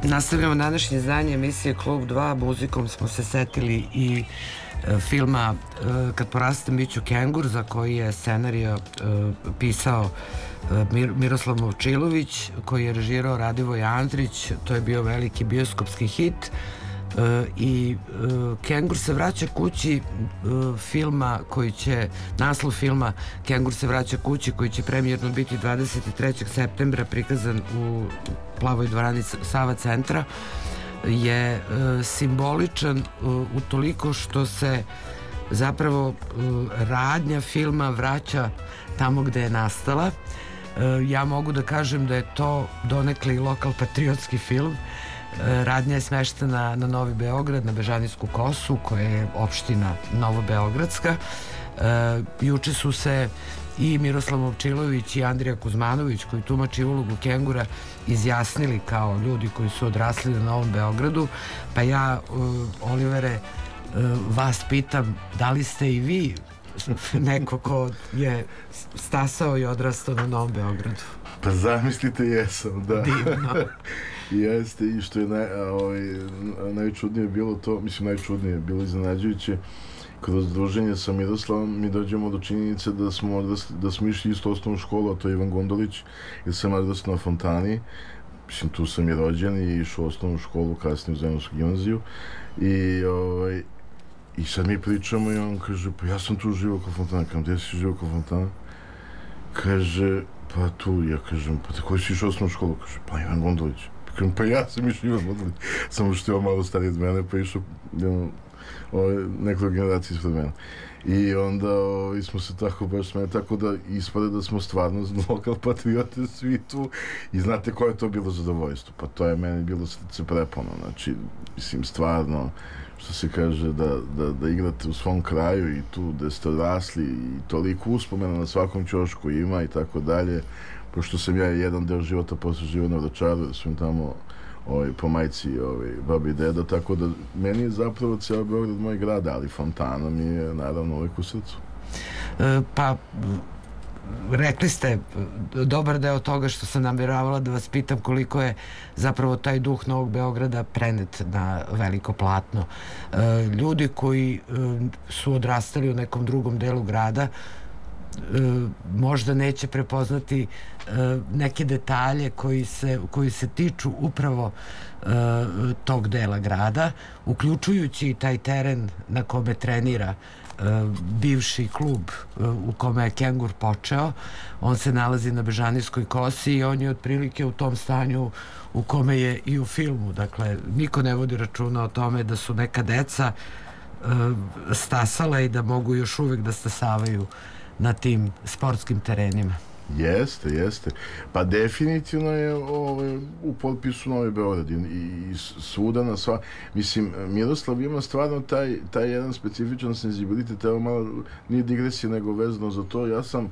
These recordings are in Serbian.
Nastavljamo današnje izdanje emisije Klub 2. Muzikom smo se setili i filma Kad porastem biću kengur, za koji je scenarij pisao Miroslav Momčilović, koji je režirao Radivoj Andrić. To je bio veliki bioskopski hit. I Kengur se vraća kući, filma koji će, naslov filma Kengur se vraća kući, koji će premijerno biti 23. septembra prikazan u Plavoj dvorani Sava centra, je simboličan utoliko što se zapravo radnja filma vraća tamo gde je nastala. Ja mogu da kažem da je to donekle i lokal patriotski film. Radnja je smeštena na Novi Beograd, na Bežanijsku kosu, koja je opština Novobeogradska. Juče su se i Miroslav Momčilović i Andrija Kuzmanović, koji tumači ulogu Kengura, izjasnili kao ljudi koji su odrasli na Novom Beogradu. Pa ja, Olivere, vas pitam, da li ste i vi neko ko je stasao i odrastao na Novom Beogradu? Pa zamislite, jesam, da. Divno. Jeste, i što je najčudnije bilo to, mislim najčudnije, bilo iznenađujuće, kroz druženje sa Miroslavom mi dođemo do činjenice da smo išli isto osnovnu školu, a to je Ivan Gondolić, jer sam odrastao na Fontani. Mislim, tu sam i rođen i išao u osnovnu školu, kasnije u Zemunsku gimnaziju. I sad mi pričamo i on kaže, pa ja sam tu živao kao Fontana. Kam, gde si živao kao Fontana? Kaže, pa tu, ja kažem, pa tako si išao u osnovnu školu? Kaže, pa Ivan Gondolić. Pa ja sam išao Ivan Gondolić, samo što je on malo stariji od mene, pa išao nekoliko generacija ispred mene. I onda smo se tako baš smeli, tako da ispade da smo stvarno lokal patriote svi tu. I znate koje je to bilo zadovoljstvo? Pa to je meni bilo srce prepano. Znači, mislim, stvarno, što se kaže, da igrate u svom kraju i tu gde ste odrasli i toliko uspomena na svakom ćošku ima i tako dalje. Pošto sam ja jedan deo života posle živio na Vračaru, da sam tamo po majci babi i deda, tako da meni je zapravo cijel Beograd moj grad, ali Fontana mi je naravno uvijek u srcu. Pa, rekli ste dobar deo toga što sam namjeravala da vas pitam, koliko je zapravo taj duh Novog Beograda prenet na veliko platno. Ljudi koji su odrastali u nekom drugom delu grada možda neće prepoznati neke detalje koji se tiču upravo tog dela grada, uključujući i taj teren na kome trenira bivši klub u kome je Kengur počeo. On se nalazi na Bežanijskoj kosi i on je otprilike u tom stanju u kome je i u filmu. Dakle, niko ne vodi računa o tome da su neka deca stasala i da mogu još uvek da stasavaju na tim sportskim terenima. Jeste. Pa definitivno je u potpisu Novi Beograd i svuda na sva... Mislim, Miroslav ima stvarno taj jedan specifičan senzibilitet, evo malo nije digresija nego vezano za to. Ja sam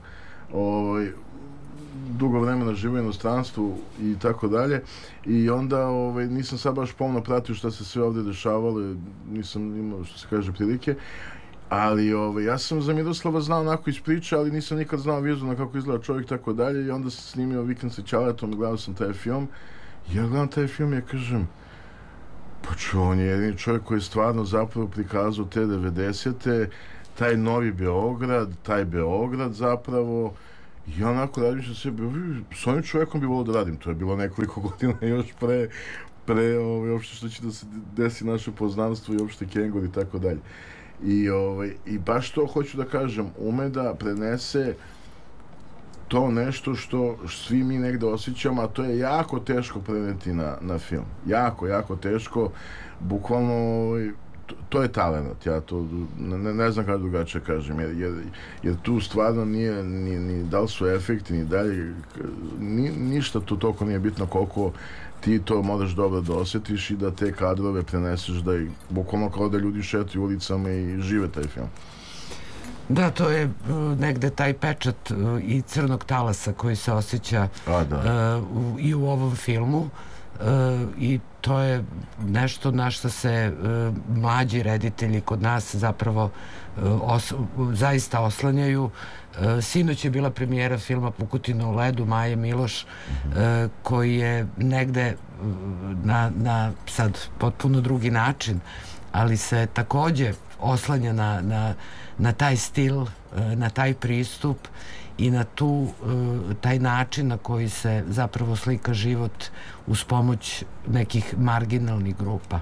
dugo vremena živio u inostranstvu i tako dalje i onda nisam sad baš pomno pratio šta se sve ovde dešavalo, nisam imao, što se kaže, prilike. Ali ja sam za Miroslava znao onako iz priče, ali nisam nikad znao vizualno kako izgleda čovjek, tako dalje. I onda sam snimio Vikend sa Ćaletom i gledao sam taj film. I ja gledam taj film i ja kažem, pa on je jedini čovjek koji je stvarno zapravo prikazao te 90-te, taj Novi Beograd, taj Beograd zapravo. I onako razmišljam sebi, s ovim čovjekom bi volio da radim. To je bilo nekoliko godina još pre uopšte što će da se desi naše poznanstvo i uopšte Kengur i tako dalje. I baš to hoću da kažem, ume da prenese to nešto što svi mi negde osjećamo, a to je jako teško preneti na film. Jako teško. Bukvalno, to je talent. Ja to ne znam kako drugačije kažem, jer tu stvarno nije ni da li su efekti, ni dalje, ništa tu toliko nije bitno koliko ti to moraš dobro da osjetiš i da te kadrove preneseš, da je bukvalno kao da ljudi šetaju ulicama i žive taj film. Da, to je negde taj pečat i crnog talasa koji se osjeća i u ovom filmu. i to je nešto na što se mlađi reditelji kod nas zapravo zaista oslanjaju. Sinoć je bila premijera filma Pukutina u ledu Maje Miloš, koji je negde na sad potpuno drugi način, ali se takođe oslanja na taj stil, na taj pristup i na taj način na koji se zapravo slika život uz pomoć nekih marginalnih grupa.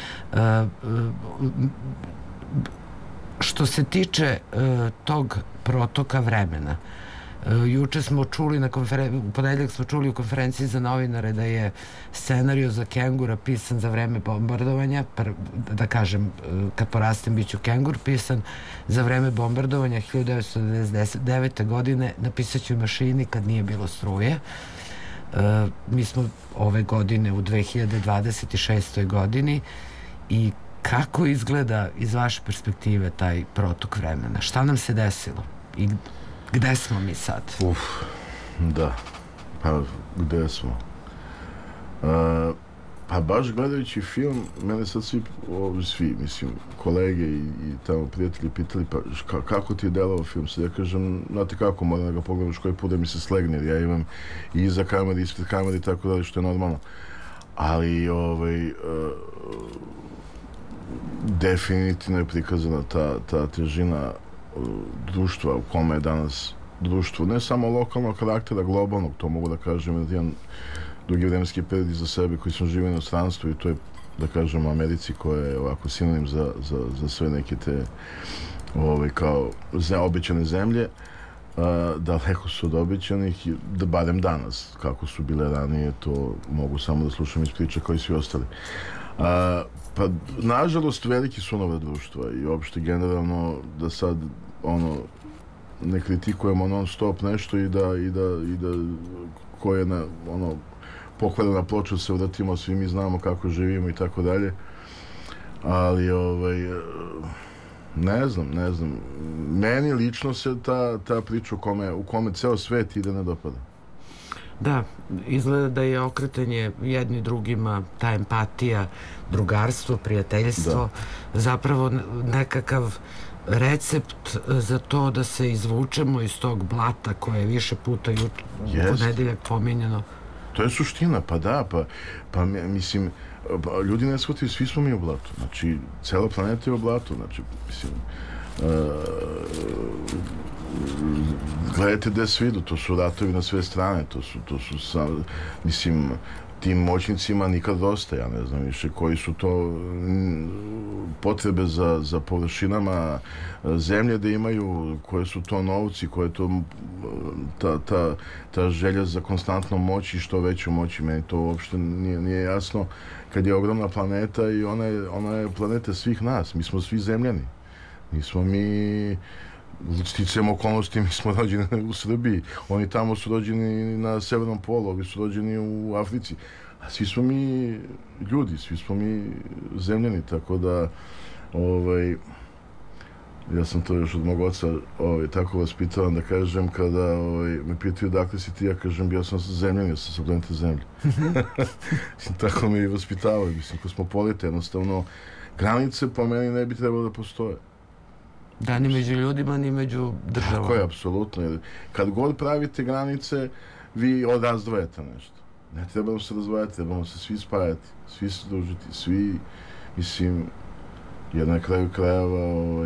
Što se tiče tog protoka vremena, juče smo čuli u ponedeljak smo čuli u konferenciji za novinare da je scenario za Kengura pisan za vreme bombardovanja, da kažem, Kad porastem biću kengur, pisan za vreme bombardovanja 1999. godine na pisaćoj mašini kad nije bilo struje. Mi smo ove godine u 2026. godini i kako izgleda iz vaše perspektive taj protok vremena? Šta nam se desilo? I gde smo mi sad? Da. Pa, gde smo? Pa baš gledajući film, mene sad svi, mislim, kolege i tamo prijatelji pitali, pa kako ti je delovao film? Sad ja kažem, znate kako, moram da ga pogledaš koji put da mi se slegne, jer ja imam i iza kamere, i ispred kamere i tako dalje, što je normalno. Ali, definitivno je prikazana ta težina društva u kome je danas društvo, ne samo lokalnog karaktera, globalnog, to mogu da kažem, jedan dugi vremenski period iza sebe koji sam živio u inostranstvu i to je, da kažem, u Americi koja je ovako sinonim za sve neke te kao obećane zemlje, daleko su od obećanih, da barem danas, kako su bile ranije, to mogu samo da slušam iz priča kao i svi ostali. Pa, nažalost, veliki su nova društva i uopšte generalno da sad, ne kritikujemo non stop nešto i da ko je pokvarena ploča se vratimo, svi mi znamo kako živimo i tako dalje. Ali, ne znam. Meni lično se ta priča u kome ceo svet ide ne dopada. Da, izgleda da je okretanje jedni drugima, ta empatija, drugarstvo, prijateljstvo, zapravo nekakav recept za to da se izvučemo iz tog blata koje je više puta u ponedeljak pominjeno. To je suština, pa da, pa mislim, ljudi ne shvataju, svi smo mi u blatu, znači, cela planeta je u blatu, znači, mislim, gledajte gde svi idu, to su ratovi na sve strane, to su mislim, tim moćnicima nikad dosta, ja ne znam više koji su to potrebe za površinama zemlje da imaju, koje su to novci, koje je to ta želja za konstantnom moći i što veću moći, meni to uopšte nije jasno kad je ogromna planeta i ona je planeta svih nas, mi smo svi zemljani, nismo mi sticajem okolnosti, mi smo rođeni u Srbiji, oni tamo su rođeni na severnom polu, ovi su rođeni u Africi, a svi smo mi ljudi, svi smo mi zemljani, tako da ja sam to još od mog oca tako vaspitavan da kažem, kada me pitaju dakle si ti, ja kažem bio sam zemljan, ja sam sa planete Zemlje. Tako me i vaspitavaju, mislim, kosmopolite, jednostavno granice po meni ne bi trebalo da postoje. Da, ni među ljudima, ni među državama. Tako je, apsolutno. Kad god pravite granice, vi razdvajate nešto. Ne trebamo se razdvajati, trebamo se svi spajati, svi se družiti, svi, mislim, jer na kraju krajeva,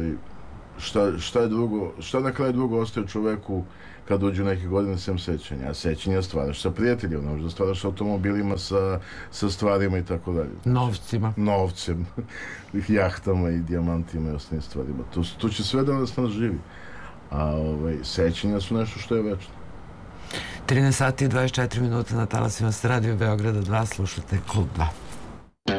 šta na kraju drugo ostaje čoveku kad dođu neke godine sem sećanja? A sećanja stvaraš sa prijateljima, možda stvaraš automobilima, sa stvarima i tako dalje. Novcem, jahtama i dijamantima i ostalim stvarima. To će sve da nas živi. A sećanja su nešto što je večno. 13 sati i 24 minuta na talasima Radio Beograda 2, slušate Klub 2.